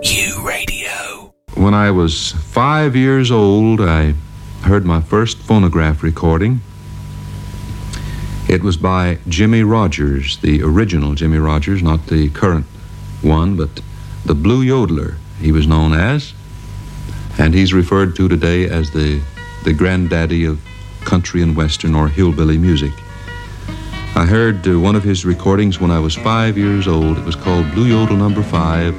U Radio. When I was 5 years old, I heard my first phonograph recording. It was by Jimmie Rodgers, the original Jimmie Rodgers, not the current one, but the Blue Yodeler, he was known as. And he's referred to today as the granddaddy of country and western or hillbilly music. I heard one of his recordings when I was 5 years old. It was called Blue Yodel Number 5,